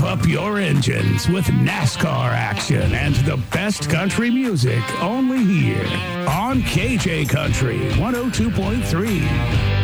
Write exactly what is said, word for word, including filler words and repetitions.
up your engines with NASCAR action and the best country music only here on K J Country one oh two point three.